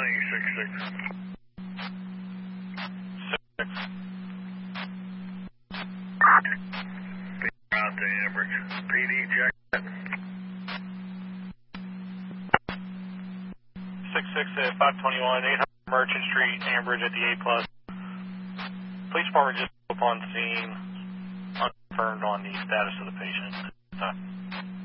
6-6. Out to Ambridge. PD, check that. 6-6 at 521, 800 Merchant Street, Ambridge at the A+. Police department just upon scene, unconfirmed on the status of the patient.